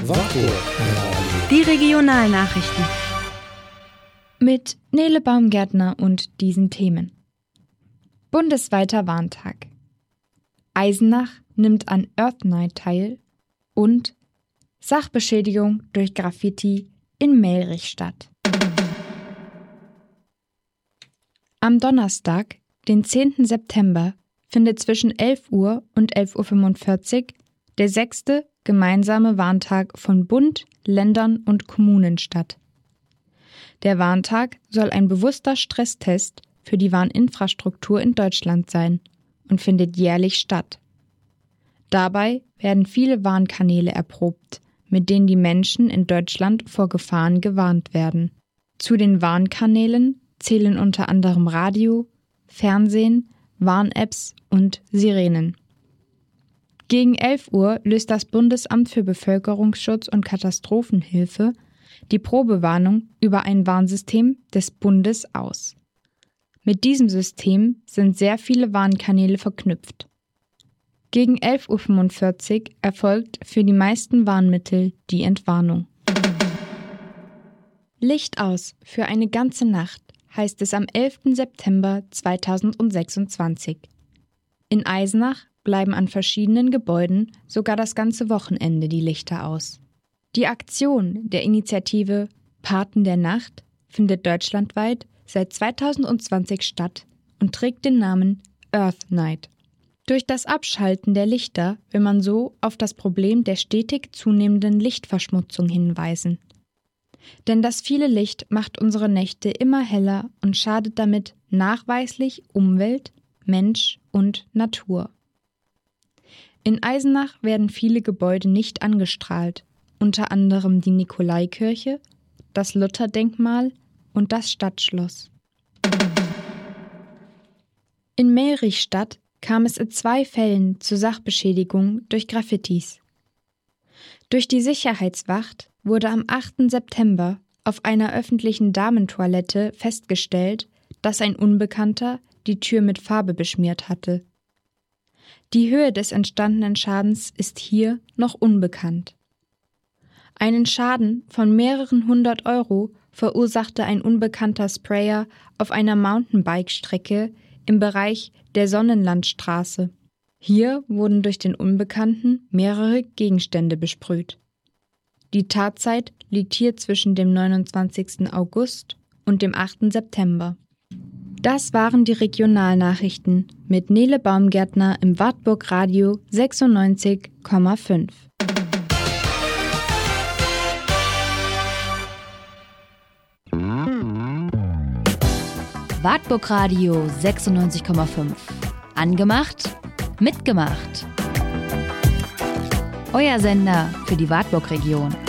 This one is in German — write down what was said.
Wartburg. Die Regionalnachrichten. Mit Nele Baumgärtner und diesen Themen. Bundesweiter Warntag. Eisenach nimmt an Earth Night teil und Sachbeschädigung durch Graffiti in Melrich statt. Am Donnerstag, den 10. September, findet zwischen 11 Uhr und 11.45 Uhr der 6. gemeinsame Warntag von Bund, Ländern und Kommunen statt. Der Warntag soll ein bewusster Stresstest für die Warninfrastruktur in Deutschland sein und findet jährlich statt. Dabei werden viele Warnkanäle erprobt, mit denen die Menschen in Deutschland vor Gefahren gewarnt werden. Zu den Warnkanälen zählen unter anderem Radio, Fernsehen, Warn-Apps und Sirenen. Gegen 11 Uhr löst das Bundesamt für Bevölkerungsschutz und Katastrophenhilfe die Probewarnung über ein Warnsystem des Bundes aus. Mit diesem System sind sehr viele Warnkanäle verknüpft. Gegen 11.45 Uhr erfolgt für die meisten Warnmittel die Entwarnung. Licht aus für eine ganze Nacht heißt es am 11. September 2026. In Eisenach bleiben an verschiedenen Gebäuden sogar das ganze Wochenende die Lichter aus. Die Aktion der Initiative Paten der Nacht findet deutschlandweit seit 2020 statt und trägt den Namen Earth Night. Durch das Abschalten der Lichter will man so auf das Problem der stetig zunehmenden Lichtverschmutzung hinweisen. Denn das viele Licht macht unsere Nächte immer heller und schadet damit nachweislich Umwelt, Mensch und Natur. In Eisenach werden viele Gebäude nicht angestrahlt, unter anderem die Nikolaikirche, das Lutherdenkmal und das Stadtschloss. In Melrichstadt kam es in 2 Fällen zu Sachbeschädigung durch Graffitis. Durch die Sicherheitswacht wurde am 8. September auf einer öffentlichen Damentoilette festgestellt, dass ein Unbekannter die Tür mit Farbe beschmiert hatte. Die Höhe des entstandenen Schadens ist hier noch unbekannt. Einen Schaden von mehreren 100 € verursachte ein unbekannter Sprayer auf einer Mountainbike-Strecke im Bereich der Sonnenlandstraße. Hier wurden durch den Unbekannten mehrere Gegenstände besprüht. Die Tatzeit liegt hier zwischen dem 29. August und dem 8. September. Das waren die Regionalnachrichten mit Nele Baumgärtner im Wartburg Radio 96,5. Wartburg Radio 96,5. Angemacht, mitgemacht. Euer Sender für die Wartburg-Region.